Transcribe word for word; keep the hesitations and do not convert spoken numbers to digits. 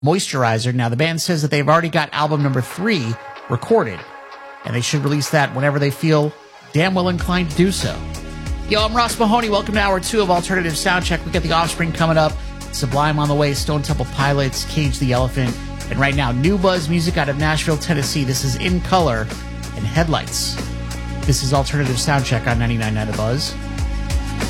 Moisturizer. Now, the band says that they've already got album number three recorded, and they should release that whenever they feel damn well inclined to do so. Yo, I'm Ross Mahoney. Welcome to hour two of Alternative Soundcheck. We got The Offspring coming up, Sublime on the way, Stone Temple Pilots, Cage the Elephant, and right now, new buzz music out of Nashville, Tennessee. This is In Color and Headlights. This is Alternative Soundcheck on ninety-nine point nine The Buzz.